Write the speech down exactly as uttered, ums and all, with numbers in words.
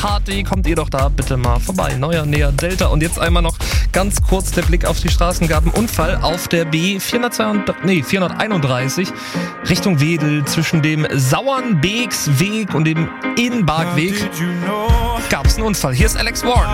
Party, kommt ihr doch da bitte mal vorbei. Neuer, näher, Delta. Und jetzt einmal noch ganz kurz der Blick auf die Straßen. Gab einen Unfall auf der B vierhundertzweiunddreißig, nee, vierhunderteinunddreißig Richtung Wedel zwischen dem Sauernbeeksweg und dem Innenbarkweg. Gab es einen Unfall. Hier ist Alex Warren.